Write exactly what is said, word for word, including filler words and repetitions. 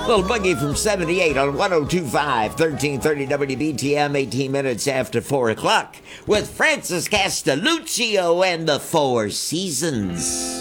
Little boogie from seventy-eight on one oh two point five, thirteen thirty W B T M, eighteen minutes after four o'clock, with Francis Castelluccio and the Four Seasons.